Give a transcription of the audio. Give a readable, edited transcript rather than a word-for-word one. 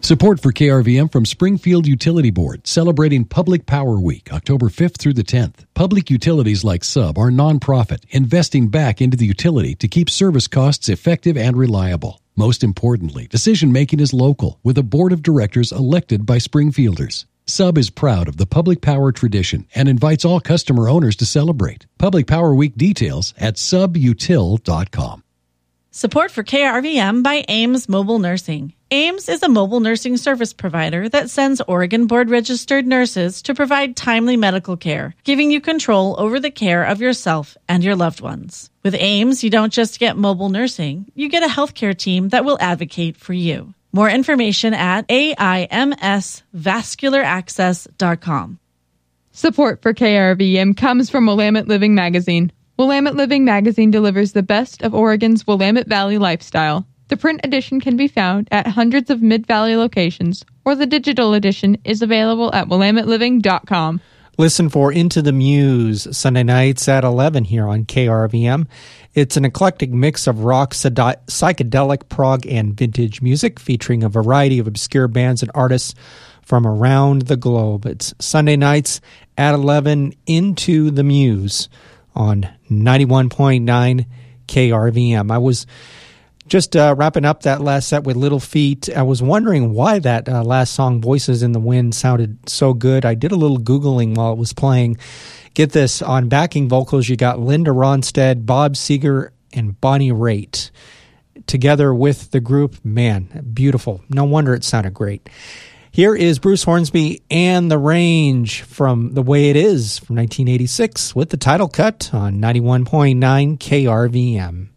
Support for KRVM from Springfield Utility Board, celebrating Public Power Week, October 5th through the 10th. Public utilities like Sub are nonprofit, investing back into the utility to keep service costs effective and reliable. Most importantly, decision-making is local, with a board of directors elected by Springfielders. Sub is proud of the Public Power tradition and invites all customer owners to celebrate. Public Power Week details at subutil.com. Support for KRVM by Ames Mobile Nursing. Ames is a mobile nursing service provider that sends Oregon Board-registered nurses to provide timely medical care, giving you control over the care of yourself and your loved ones. With Ames, you don't just get mobile nursing, you get a healthcare team that will advocate for you. More information at aimsvascularaccess.com. Support for KRVM comes from Willamette Living Magazine. Willamette Living Magazine delivers the best of Oregon's Willamette Valley lifestyle. The print edition can be found at hundreds of Mid-Valley locations, or the digital edition is available at WillametteLiving.com. Listen for Into the Muse, Sunday nights at 11 here on KRVM. It's an eclectic mix of rock, psychedelic, prog, and vintage music, featuring a variety of obscure bands and artists from around the globe. It's Sunday nights at 11, Into the Muse on 91.9 KRVM. I was just wrapping up that last set with Little Feat. I was wondering why that last song, Voices in the Wind, sounded so good. I did a little Googling while it was playing. Get this, on backing vocals, you got Linda Ronstadt, Bob Seger, and Bonnie Raitt. Together with the group, man, beautiful. No wonder it sounded great. Here is Bruce Hornsby and The Range from The Way It Is from 1986 with the title cut on 91.9 KRVM.